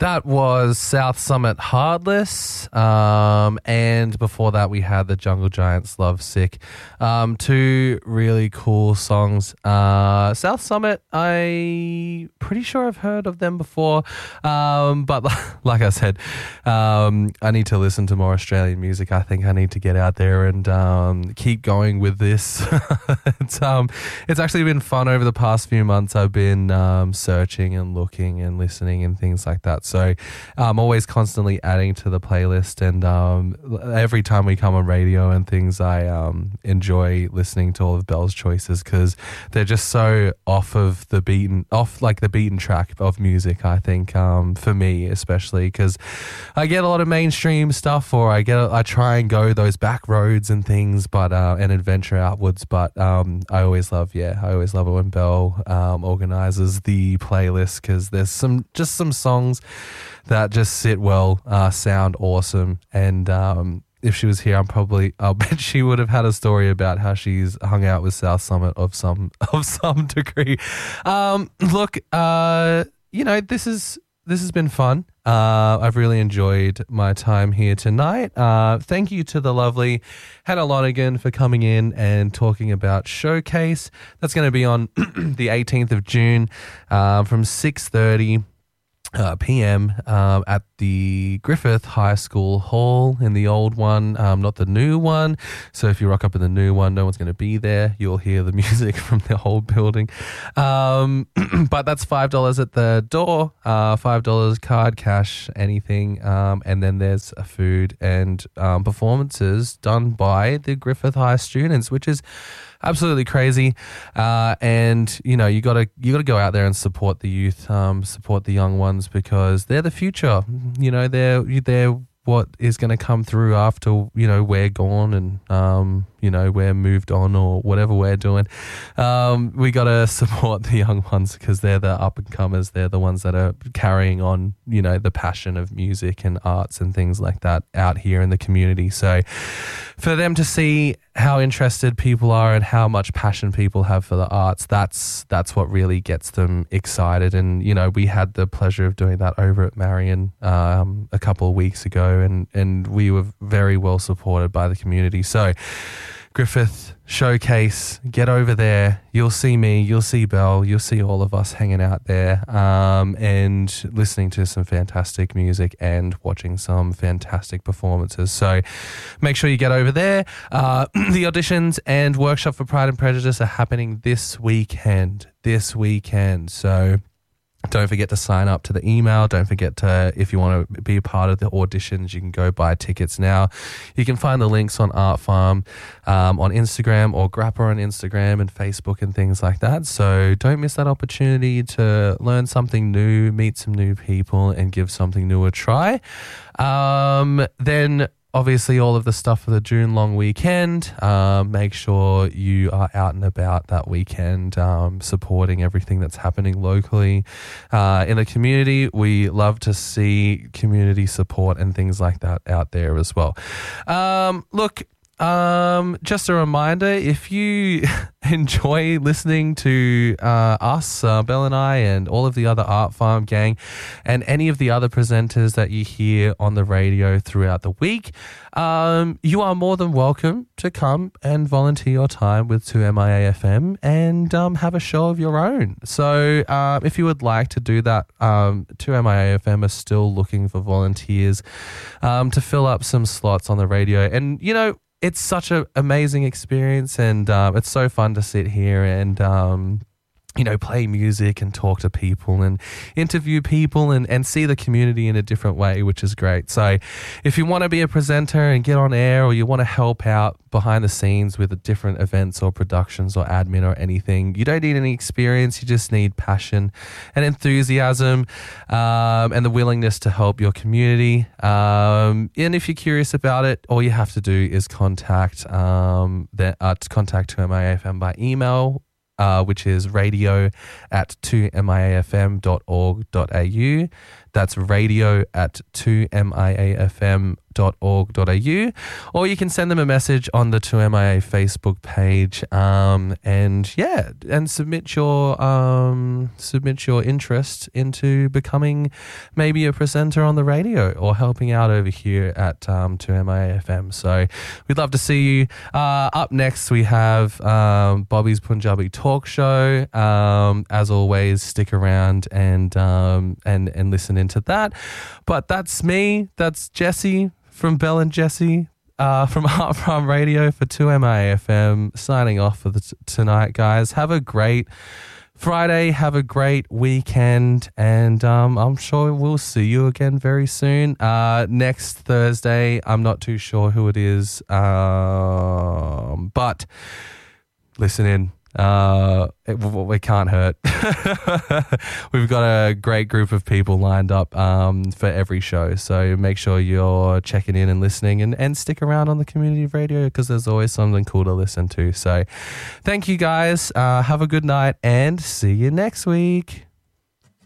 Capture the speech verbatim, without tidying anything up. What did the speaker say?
That was South Summit Heartless, um, and before that we had the Jungle Giants Lovesick. Um, two really cool songs. Uh, South Summit, I pretty sure I've heard of them before, um, but like I said, um, I need to listen to more Australian music. I think I need to get out there and um, keep going with this. it's um, it's actually been fun over the past few months. I've been um, searching and looking and listening and things like that. So I'm always constantly adding to the playlist, and um, every time we come on radio and things, I um, enjoy listening to all of Belle's choices because they're just so off of the beaten, off like the beaten track of music. I think um, for me especially, because I get a lot of mainstream stuff, or I get I try and go those back roads and things, but uh, and adventure outwards. But um, I always love, yeah, I always love it when Belle um, organizes the playlist because there's some just some songs that just sit well, uh, sound awesome, and um, if she was here, I'm probably, I'll bet she would have had a story about how she's hung out with South Summit of some of some degree. Um, look, uh, you know, this is this has been fun. Uh, I've really enjoyed my time here tonight. Uh, thank you to the lovely Hannah Lonergan for coming in and talking about Showcase. That's going to be on the eighteenth of June uh, from six thirty Uh, P M um, at the Griffith High School Hall in the old one, um, not the new one. So if you rock up in the new one, no one's going to be there. You'll hear the music from the whole building. Um, but that's five dollars at the door, uh, five dollars card, cash, anything. Um, and then there's a food and um, performances done by the Griffith High students, which is absolutely crazy. Uh, and, you know, you got to you got to go out there and support the youth, um, support the young ones, because they're the future. You know, they're they're what is going to come through after, you know, we're gone and, um, you know, we're moved on or whatever we're doing. Um, we got to support the young ones because they're the up and comers. They're the ones that are carrying on, you know, the passion of music and arts and things like that out here in the community. So for them to see how interested people are and how much passion people have for the arts, that's that's what really gets them excited. And, you know, we had the pleasure of doing that over at Marion um, a couple of weeks ago, and, and we were very well supported by the community. So Griffith Showcase, get over there. You'll see me, you'll see Belle, you'll see all of us hanging out there um, and listening to some fantastic music and watching some fantastic performances. So make sure you get over there. Uh, the auditions and workshop for Pride and Prejudice are happening this weekend. This weekend. So don't forget to sign up to the email. Don't forget to, if you want to be a part of the auditions, you can go buy tickets now. You can find the links on Art Farm um, on Instagram, or Grappa on Instagram and Facebook and things like that. So don't miss that opportunity to learn something new, meet some new people, and give something new a try. Um, then obviously all of the stuff for the June long weekend. Um, make sure you are out and about that weekend, um, supporting everything that's happening locally uh, in the community. We love to see community support and things like that out there as well. Um, look, Um, just a reminder, if you enjoy listening to uh, us, uh, Belle and I, and all of the other Art Farm gang, and any of the other presenters that you hear on the radio throughout the week, um, you are more than welcome to come and volunteer your time with two M I A F M and um, have a show of your own. So uh, if you would like to do that, um, two M I A F M are still looking for volunteers um, to fill up some slots on the radio. And, you know, it's such an amazing experience, and um, it's so fun to sit here and, um, you know, play music and talk to people and interview people and, and see the community in a different way, which is great. So if you want to be a presenter and get on air, or you want to help out behind the scenes with different events or productions or admin or anything, you don't need any experience. You just need passion and enthusiasm um, and the willingness to help your community. Um, and if you're curious about it, all you have to do is contact um, the, uh, contact two M I A F M by email, Uh, which is radio at two M I A F M dot org dot A U. That's radio at two M I A F M dot org dot a u, or you can send them a message on the two M I A Facebook page, um, and yeah, and submit your um, submit your interest into becoming maybe a presenter on the radio or helping out over here at um, two M I A F M. So we'd love to see you. Uh, up next, we have um, Bobby's Punjabi Talk Show. Um, as always, stick around and um, and and listen into that. But that's me. That's Jesse from Bell and Jesse uh, from Heart Farm Radio for two M I A F M, signing off for the t- tonight, guys. Have a great Friday. Have a great weekend, and um, I'm sure we'll see you again very soon. Uh, next Thursday, I'm not too sure who it is, um, but listen in. Uh, it, we can't hurt. We've got a great group of people lined up um, for every show. So make sure you're checking in and listening, and, and stick around on the community radio because there's always something cool to listen to. So thank you guys. Uh, have a good night and see you next week.